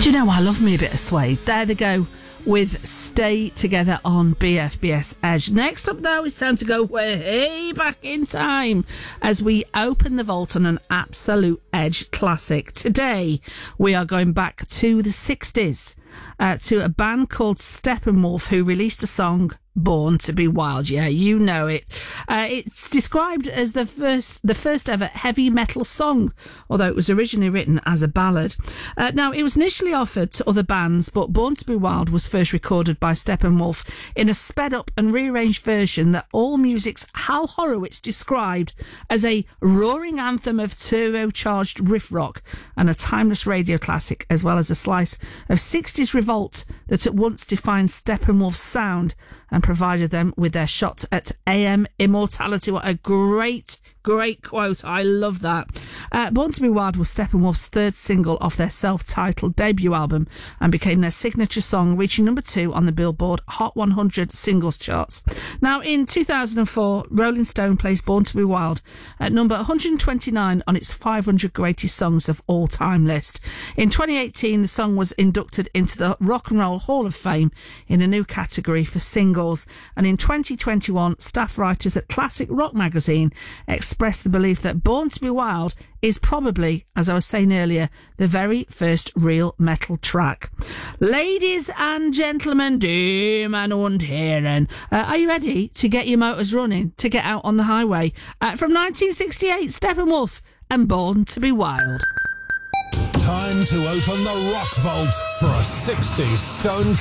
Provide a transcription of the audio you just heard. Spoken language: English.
Do you know, I love me a bit of Suede. There they go with Stay Together on BFBS Edge. Next up, though, it's time to go way back in time as we open the vault on an absolute Edge classic. Today, we are going back to the 60s, to a band called Steppenwolf, who released a song, Born to be Wild. Yeah, you know it. It's described as the first ever heavy metal song, although it was originally written as a ballad. Now, it was initially offered to other bands, but Born to be Wild was first recorded by Steppenwolf in a sped up and rearranged version that AllMusic's Hal Horowitz described as a roaring anthem of turbocharged riff rock and a timeless radio classic, as well as a slice of 60s revolt that at once defined Steppenwolf's sound and provided them with their shot at AM immortality. What a great quote. I love that. Born to be Wild was Steppenwolf's third single off their self-titled debut album and became their signature song, reaching number 2 on the Billboard Hot 100 singles charts. Now, in 2004, Rolling Stone placed Born to be Wild at number 129 on its 500 greatest songs of all time list. In 2018, the song was inducted into the Rock and Roll Hall of Fame in a new category for singles. And in 2021, staff writers at Classic Rock magazine expressed the belief that Born to be Wild is probably, as I was saying earlier, the very first real metal track. Ladies and gentlemen, Damen und Herren, are you ready to get your motors running, to get out on the highway? From 1968, Steppenwolf and Born to be Wild. Time to open the rock vault for a 60s Stone